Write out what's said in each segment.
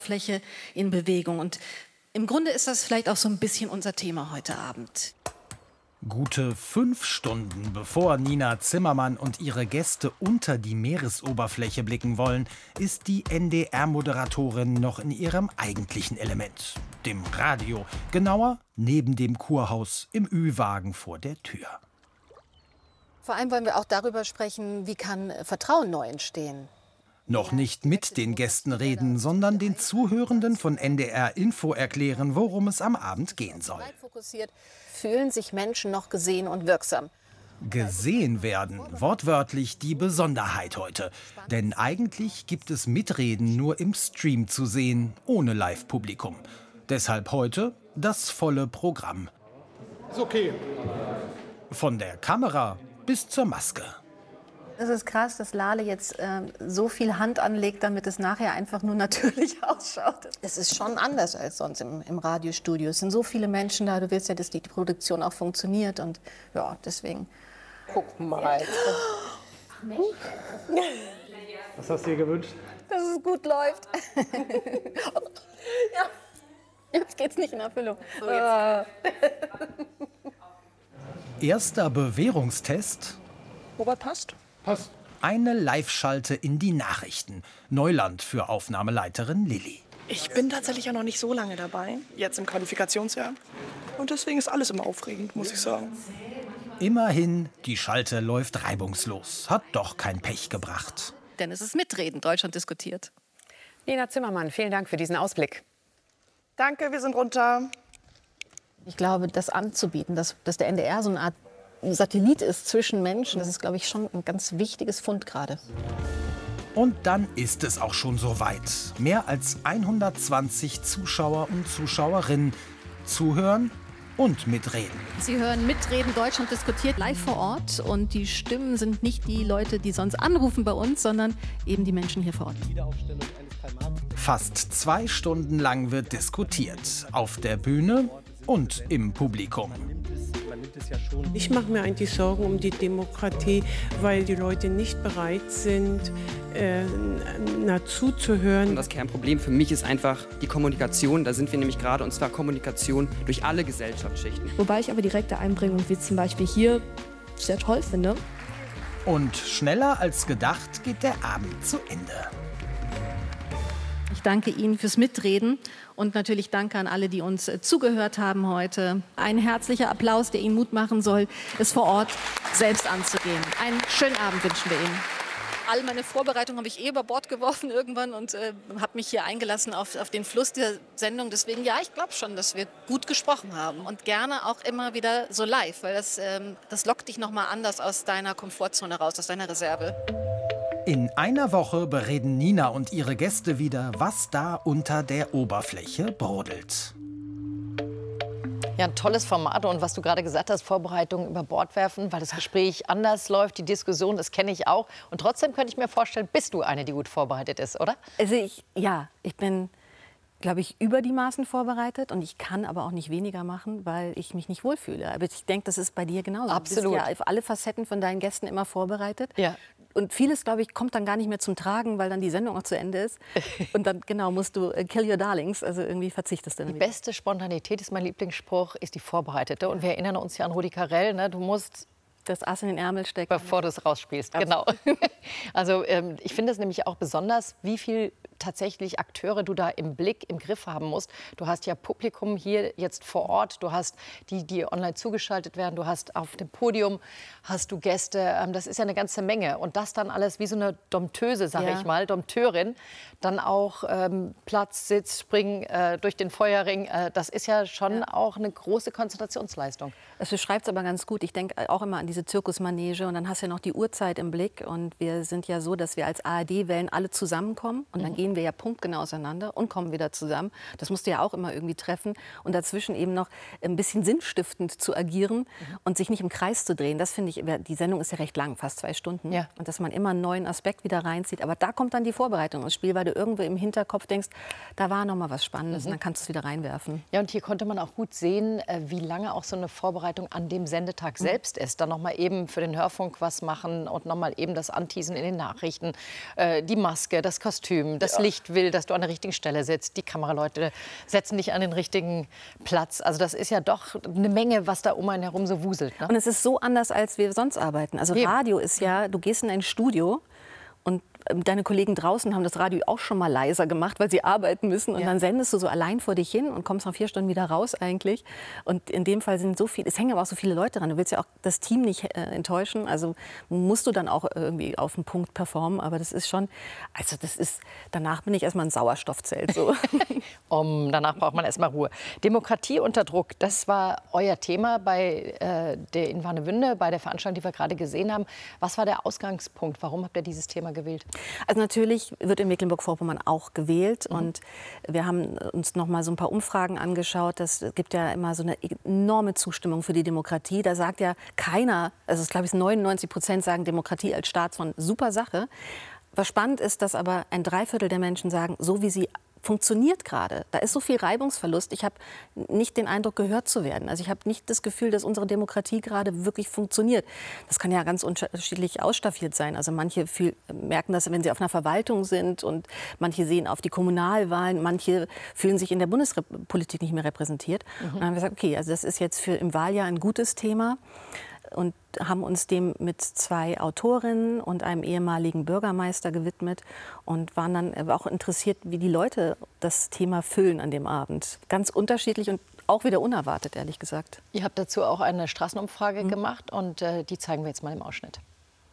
Fläche in Bewegung. Und im Grunde ist das vielleicht auch so ein bisschen unser Thema heute Abend. Gute 5 Stunden bevor Nina Zimmermann und ihre Gäste unter die Meeresoberfläche blicken wollen, ist die NDR-Moderatorin noch in ihrem eigentlichen Element, dem Radio. Genauer neben dem Kurhaus im Ü-Wagen vor der Tür. Vor allem wollen wir auch darüber sprechen, wie kann Vertrauen neu entstehen. Noch nicht mit den Gästen reden, sondern den Zuhörenden von NDR Info erklären, worum es am Abend gehen soll. Fühlen sich Menschen noch gesehen und wirksam? Gesehen werden, wortwörtlich die Besonderheit heute. Denn eigentlich gibt es Mitreden nur im Stream zu sehen, ohne Live-Publikum. Deshalb heute das volle Programm. Ist okay. Von der Kamera bis zur Maske. Es ist krass, dass Lale jetzt so viel Hand anlegt, damit es nachher einfach nur natürlich ausschaut. Es ist schon anders als sonst im Radiostudio. Es sind so viele Menschen da. Du willst ja, dass die Produktion auch funktioniert. Und ja, deswegen. Guck mal. Was hast du dir gewünscht? Dass es gut läuft. Ja. Jetzt geht's nicht in Erfüllung. So, Erster Bewährungstest. Robert, passt? Passt. Eine Live-Schalte in die Nachrichten. Neuland für Aufnahmeleiterin Lilly. Ich bin tatsächlich ja noch nicht so lange dabei, jetzt im Qualifikationsjahr. Und deswegen ist alles immer aufregend, muss ich sagen. Immerhin, die Schalte läuft reibungslos. Hat doch kein Pech gebracht. Denn es ist Mitreden, Deutschland diskutiert. Nina Zimmermann, vielen Dank für diesen Ausblick. Danke, wir sind runter. Ich glaube, das anzubieten, dass der NDR so eine Art Satellit ist zwischen Menschen, das ist, glaube ich, schon ein ganz wichtiges Fund gerade. Und dann ist es auch schon soweit. Mehr als 120 Zuschauer und Zuschauerinnen zuhören und mitreden. Sie hören Mitreden, Deutschland diskutiert live vor Ort. Und die Stimmen sind nicht die Leute, die sonst anrufen bei uns, sondern eben die Menschen hier vor Ort. Fast 2 Stunden lang wird diskutiert. Auf der Bühne und im Publikum. Ich mache mir eigentlich Sorgen um die Demokratie, weil die Leute nicht bereit sind, zuzuhören. Das Kernproblem für mich ist einfach die Kommunikation. Da sind wir nämlich gerade, und zwar Kommunikation durch alle Gesellschaftsschichten. Wobei ich aber direkte Einbringung, wie zum Beispiel hier, sehr toll finde. Und schneller als gedacht geht der Abend zu Ende. Ich danke Ihnen fürs Mitreden und natürlich danke an alle, die uns zugehört haben heute. Ein herzlicher Applaus, der Ihnen Mut machen soll, es vor Ort selbst anzugehen. Einen schönen Abend wünschen wir Ihnen. All meine Vorbereitungen habe ich über Bord geworfen irgendwann und habe mich hier eingelassen auf den Fluss der Sendung. Deswegen, ja, ich glaube schon, dass wir gut gesprochen haben und gerne auch immer wieder so live, weil das lockt dich noch mal anders aus deiner Komfortzone raus, aus deiner Reserve. In einer Woche bereden Nina und ihre Gäste wieder, was da unter der Oberfläche brodelt. Ja, ein tolles Format. Und was du gerade gesagt hast, Vorbereitungen über Bord werfen, weil das Gespräch anders läuft, die Diskussion, das kenne ich auch. Und trotzdem könnte ich mir vorstellen, bist du eine, die gut vorbereitet ist, oder? Also ich bin, glaube ich, über die Maßen vorbereitet. Und ich kann aber auch nicht weniger machen, weil ich mich nicht wohlfühle. Aber ich denke, das ist bei dir genauso. Absolut. Du bist ja auf alle Facetten von deinen Gästen immer vorbereitet. Ja. Und vieles, glaube ich, kommt dann gar nicht mehr zum Tragen, weil dann die Sendung auch zu Ende ist. Und dann, genau, musst du kill your darlings, also irgendwie verzichtest du dann Die wieder. beste Spontanität ist mein Lieblingsspruch, ist die Vorbereitete. Und wir erinnern uns ja an Rudi Carrell, ne? Du musst das Ass in den Ärmel stecken. Bevor du es rausspielst, genau. Also ich finde es nämlich auch besonders, wie viel tatsächlich Akteure du da im Blick, im Griff haben musst. Du hast ja Publikum hier jetzt vor Ort, du hast die online zugeschaltet werden, du hast auf dem Podium, hast du Gäste, das ist ja eine ganze Menge. Und das dann alles wie so eine Dompteuse, sage ich mal, Dompteurin, dann auch Platz, Sitz, Springen durch den Feuerring, das ist ja schon auch eine große Konzentrationsleistung. Das beschreibt es aber ganz gut. Ich denke auch immer an diese Zirkusmanege und dann hast du ja noch die Uhrzeit im Blick und wir sind ja so, dass wir als ARD-Wellen alle zusammenkommen und dann gehen wir ja punktgenau auseinander und kommen wieder zusammen. Das musst du ja auch immer irgendwie treffen und dazwischen eben noch ein bisschen sinnstiftend zu agieren und sich nicht im Kreis zu drehen. Das finde ich, die Sendung ist ja recht lang, fast 2 Stunden. Ja. Und dass man immer einen neuen Aspekt wieder reinzieht. Aber da kommt dann die Vorbereitung ins Spiel, weil du irgendwo im Hinterkopf denkst, da war noch mal was Spannendes und dann kannst du es wieder reinwerfen. Ja, und hier konnte man auch gut sehen, wie lange auch so eine Vorbereitung an dem Sendetag selbst ist. Dann noch mal eben für den Hörfunk was machen und noch mal eben das anteasen in den Nachrichten. Die Maske, das Kostüm, das Licht will, dass du an der richtigen Stelle sitzt. Die Kameraleute setzen dich an den richtigen Platz. Also das ist ja doch eine Menge, was da um einen herum so wuselt. Ne? Und es ist so anders, als wir sonst arbeiten. Also Radio ist ja, du gehst in ein Studio und deine Kollegen draußen haben das Radio auch schon mal leiser gemacht, weil sie arbeiten müssen. Und dann sendest du so allein vor dich hin und kommst nach 4 Stunden wieder raus eigentlich. Und in dem Fall sind so viele, es hängen aber auch so viele Leute dran. Du willst ja auch das Team nicht enttäuschen. Also musst du dann auch irgendwie auf den Punkt performen. Aber das ist schon, also das ist, danach bin ich erstmal ein Sauerstoffzelt. So. Danach braucht man erstmal Ruhe. Demokratie unter Druck, das war euer Thema in Warnemünde, bei der Veranstaltung, die wir gerade gesehen haben. Was war der Ausgangspunkt? Warum habt ihr dieses Thema gewählt? Also natürlich wird in Mecklenburg-Vorpommern auch gewählt. Und wir haben uns noch mal so ein paar Umfragen angeschaut. Das gibt ja immer so eine enorme Zustimmung für die Demokratie. Da sagt ja keiner, also es glaube ich 99% sagen Demokratie als Staatsform super Sache. Was spannend ist, dass aber 1/3 der Menschen sagen, so wie sie funktioniert gerade. Da ist so viel Reibungsverlust. Ich habe nicht den Eindruck, gehört zu werden. Also ich habe nicht das Gefühl, dass unsere Demokratie gerade wirklich funktioniert. Das kann ja ganz unterschiedlich ausstaffiert sein. Also manche merken das, wenn sie auf einer Verwaltung sind, und manche sehen auf die Kommunalwahlen, manche fühlen sich in der Bundespolitik nicht mehr repräsentiert. Und dann haben wir gesagt, okay, also das ist jetzt im Wahljahr ein gutes Thema. Und haben uns dem mit 2 Autorinnen und einem ehemaligen Bürgermeister gewidmet und waren dann auch interessiert, wie die Leute das Thema füllen an dem Abend. Ganz unterschiedlich und auch wieder unerwartet, ehrlich gesagt. Ihr habt dazu auch eine Straßenumfrage gemacht und die zeigen wir jetzt mal im Ausschnitt.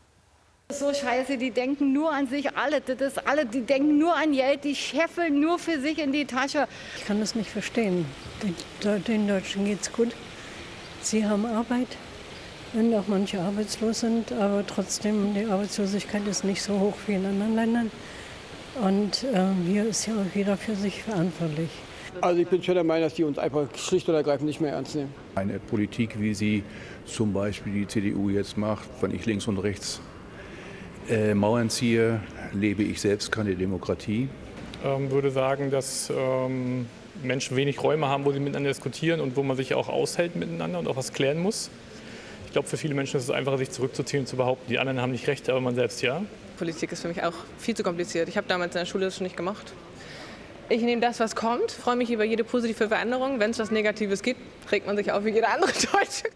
So scheiße, die denken nur an sich, die denken nur an Geld, die scheffeln nur für sich in die Tasche. Ich kann das nicht verstehen. Den Deutschen geht's gut. Sie haben Arbeit. Wenn auch manche arbeitslos sind, aber trotzdem, die Arbeitslosigkeit ist nicht so hoch wie in anderen Ländern. Und hier ist ja auch jeder für sich verantwortlich. Also ich bin schon der Meinung, dass die uns einfach schlicht und ergreifend nicht mehr ernst nehmen. Eine Politik, wie sie zum Beispiel die CDU jetzt macht, wenn ich links und rechts Mauern ziehe, lebe ich selbst keine Demokratie. Ich würde sagen, dass Menschen wenig Räume haben, wo sie miteinander diskutieren und wo man sich auch aushält miteinander und auch was klären muss. Ich glaube, für viele Menschen ist es einfacher, sich zurückzuziehen und zu behaupten, die anderen haben nicht recht, aber man selbst ja. Politik ist für mich auch viel zu kompliziert. Ich habe damals in der Schule das schon nicht gemacht. Ich nehme das, was kommt, freue mich über jede positive Veränderung. Wenn es was Negatives gibt, regt man sich auf wie jeder andere Deutsche.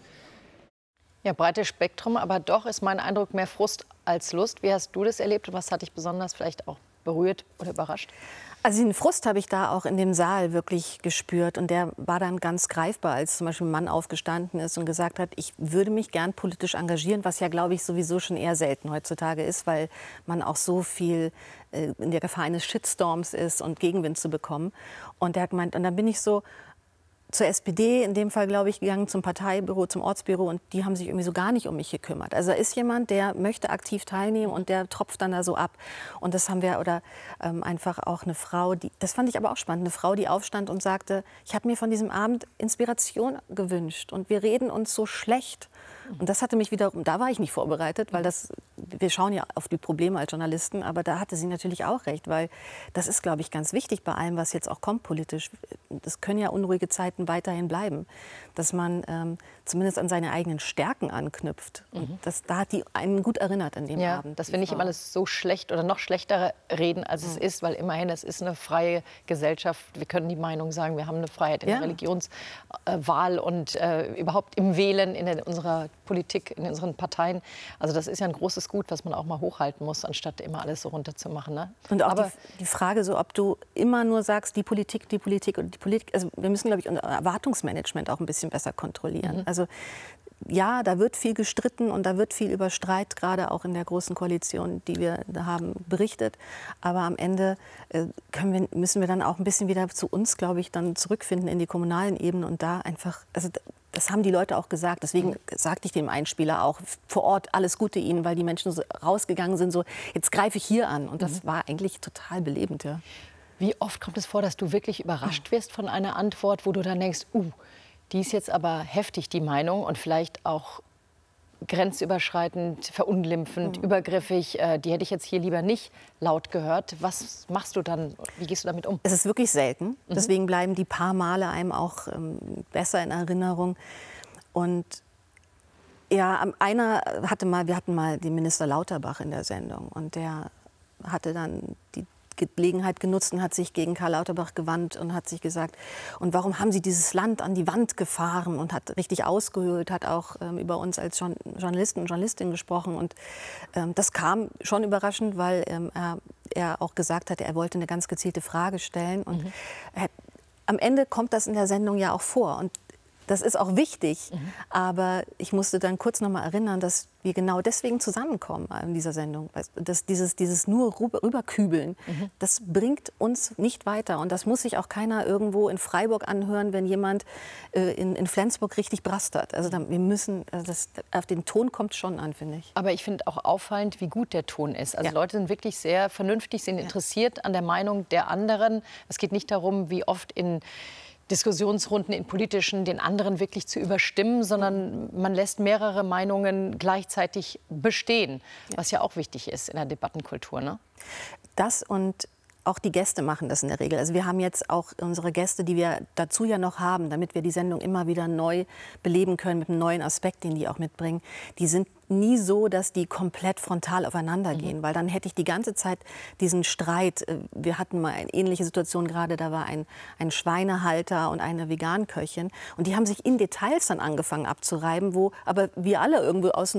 Ja, breites Spektrum, aber doch ist mein Eindruck mehr Frust als Lust. Wie hast du das erlebt und was hat dich besonders vielleicht auch berührt oder überrascht? Also den Frust habe ich da auch in dem Saal wirklich gespürt. Und der war dann ganz greifbar, als zum Beispiel ein Mann aufgestanden ist und gesagt hat, ich würde mich gern politisch engagieren, was ja, glaube ich, sowieso schon eher selten heutzutage ist, weil man auch so viel in der Gefahr eines Shitstorms ist und Gegenwind zu bekommen. Und der hat gemeint, und dann bin ich so zur SPD, in dem Fall, glaube ich, gegangen, zum Parteibüro, zum Ortsbüro, und die haben sich irgendwie so gar nicht um mich gekümmert. Also da ist jemand, der möchte aktiv teilnehmen und der tropft dann da so ab. Und das haben wir, oder einfach auch eine Frau, das fand ich aber auch spannend, eine Frau, die aufstand und sagte, ich habe mir von diesem Abend Inspiration gewünscht und wir reden uns so schlecht. Und das hatte mich wiederum, da war ich nicht vorbereitet, weil wir schauen ja auf die Probleme als Journalisten, aber da hatte sie natürlich auch recht, weil das ist, glaube ich, ganz wichtig bei allem, was jetzt auch kommt politisch. Das können ja unruhige Zeiten weiterhin bleiben, dass man zumindest an seine eigenen Stärken anknüpft. Und da hat die einen gut erinnert an dem Abend. Das will nicht immer alles so schlecht oder noch schlechter reden, als es ist, weil immerhin, es ist eine freie Gesellschaft. Wir können die Meinung sagen, wir haben eine Freiheit in der Religionswahl und überhaupt im Wählen in unserer Politik, in unseren Parteien. Also das ist ja ein großes Gut, was man auch mal hochhalten muss, anstatt immer alles so runterzumachen. Ne? Und auch die Frage, so, ob du immer nur sagst, die Politik und die Politik. Also wir müssen, glaube ich, unser Erwartungsmanagement auch ein bisschen besser kontrollieren. Also ja, da wird viel gestritten und da wird viel über Streit, gerade auch in der Großen Koalition, die wir da haben, berichtet. Aber am Ende müssen wir dann auch ein bisschen wieder zu uns, glaube ich, dann zurückfinden in die kommunalen Ebenen und da einfach, also das haben die Leute auch gesagt. Deswegen sagte ich dem Einspieler auch vor Ort, alles Gute Ihnen, weil die Menschen so rausgegangen sind, so jetzt greife ich hier an. Und das war eigentlich total belebend. Ja. Wie oft kommt es vor, dass du wirklich überrascht wirst von einer Antwort, wo du dann denkst, die ist jetzt aber heftig, die Meinung, und vielleicht auch grenzüberschreitend, verunglimpfend, übergriffig, die hätte ich jetzt hier lieber nicht laut gehört. Was machst du dann? Wie gehst du damit um? Es ist wirklich selten. Deswegen bleiben die paar Male einem auch besser in Erinnerung. Und Ja, wir hatten mal den Minister Lauterbach in der Sendung und der hatte dann die Gelegenheit genutzt und hat sich gegen Karl Lauterbach gewandt und hat sich gesagt, und warum haben Sie dieses Land an die Wand gefahren, und hat richtig ausgehöhlt, hat auch über uns als Journalisten und Journalistinnen gesprochen, und das kam schon überraschend, weil er auch gesagt hat, er wollte eine ganz gezielte Frage stellen, und am Ende kommt das in der Sendung ja auch vor, und das ist auch wichtig, aber ich musste dann kurz noch mal erinnern, dass wir genau deswegen zusammenkommen in dieser Sendung. Dass dieses nur rüberkübeln, das bringt uns nicht weiter. Und das muss sich auch keiner irgendwo in Freiburg anhören, wenn jemand in Flensburg richtig brastert. Also wir müssen, auf den Ton kommt es schon an, finde ich. Aber ich finde auch auffallend, wie gut der Ton ist. Also Leute sind wirklich sehr vernünftig, sind interessiert an der Meinung der anderen. Es geht nicht darum, wie oft in Diskussionsrunden in politischen den anderen wirklich zu überstimmen, sondern man lässt mehrere Meinungen gleichzeitig bestehen, was ja auch wichtig ist in der Debattenkultur. Ne? Das und auch die Gäste machen das in der Regel. Also wir haben jetzt auch unsere Gäste, die wir dazu ja noch haben, damit wir die Sendung immer wieder neu beleben können mit einem neuen Aspekt, den die auch mitbringen. Die sind nie so, dass die komplett frontal aufeinander gehen, weil dann hätte ich die ganze Zeit diesen Streit. Wir hatten mal eine ähnliche Situation gerade, da war ein Schweinehalter und eine Veganköchin, und die haben sich in Details dann angefangen abzureiben, wo aber wir alle irgendwo außen